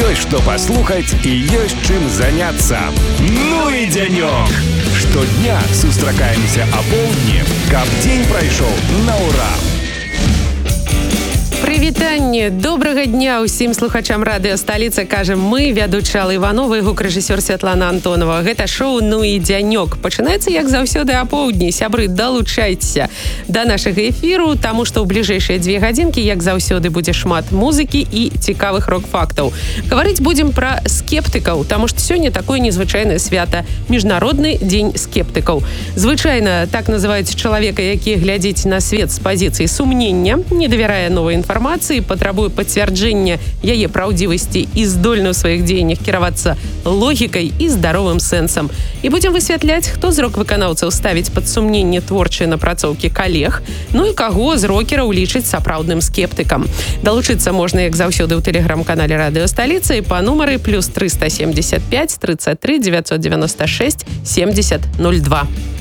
Ёсць што паслухаць і ёсць чым заняцца. Ну і дзянёк! Штодня сустракаемся апоўдні, каб дзень прайшоў на ўра. Прывітанне, добрага дня ўсім слухачам радыё «Сталіца», кажам мы, вядучая Алла Іванова і гукарэжысёр Святлана Антонова. Гэта шоу «Ну і дзянёк». Пачынаецца, як заўсёды, апоўдні. Сябры, далучайцеся да нашага эфіру, таму што ў бліжэйшыя 2 гадзінкі, як заўсёды, будзе шмат музыкі і цікавых рок-фактаў. Гаварыць будзем пра скептыкаў, таму што сёння такое незвычайнае свята – Міжнародны дзень скептыкаў. Звычайна так называюць чалавека, які глядзіць на свет з пазіцыі сумнення, не давярае новай інфармацыі, патрабуе пацвярджэння яе праўдзівасці і здольны ў сваіх дзеяннях кіравацца логікай і здаровым сэнсам. І будзем высвятляць, хто з рок-выканаўцаў ставіць пад сумненне творчыя напрацоўкі калег, ну і каго з рокераў лічыць сапраўдным скептыкам. Далучыцца можна, як заўсёды, ў тэлеграм-канале «Радыё Сталіца» і па нумары +375 33 996 70 02.